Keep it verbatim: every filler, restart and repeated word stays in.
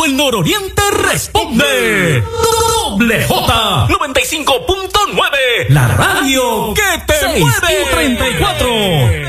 todo el nororiente responde. Doble J noventa y cinco punto nueve, la radio que te mueve. treinta y cuatro.